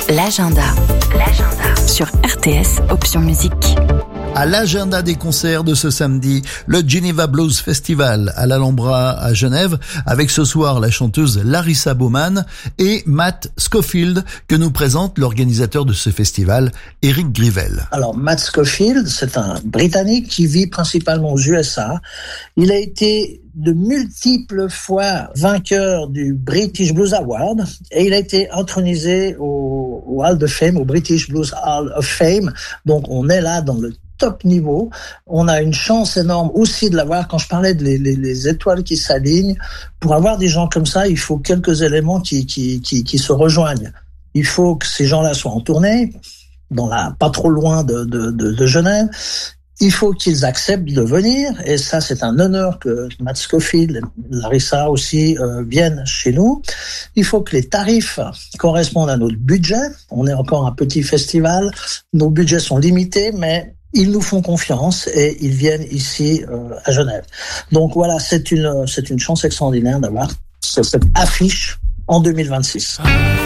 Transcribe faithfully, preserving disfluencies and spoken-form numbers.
L'agenda. L'agenda. Sur R T S, option musique. À l'agenda des concerts de ce samedi, le Geneva Blues Festival à l'Alhambra à Genève, avec ce soir la chanteuse Larissa Baumann et Matt Schofield, que nous présente l'organisateur de ce festival, Eric Grivel. Alors Matt Schofield, c'est un Britannique qui vit principalement aux U S A. Il a été de multiples fois vainqueur du British Blues Award et il a été intronisé au, au Hall of Fame, au British Blues Hall of Fame. Donc on est là dans le top niveau. On a une chance énorme aussi de l'avoir. Quand je parlais de les, les, les étoiles qui s'alignent, pour avoir des gens comme ça, il faut quelques éléments qui, qui, qui, qui se rejoignent. Il faut que ces gens-là soient en tournée, dans la, pas trop loin de, de, de, de Genève. Il faut qu'ils acceptent de venir, et ça c'est un honneur que Matt Schofield, Larissa aussi euh, viennent chez nous. Il faut que les tarifs correspondent à notre budget. On est encore un petit festival, nos budgets sont limités, mais ils nous font confiance et ils viennent ici euh, à Genève. Donc voilà, c'est une c'est une chance extraordinaire d'avoir cette affiche en deux mille vingt-six.